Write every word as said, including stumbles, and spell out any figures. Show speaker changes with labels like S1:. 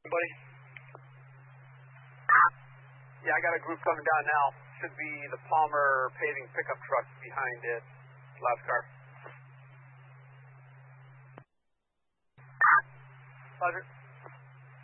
S1: Buddy? Yeah, I got a group coming down now. Should be the Palmer paving pickup truck behind it. Last car. Roger.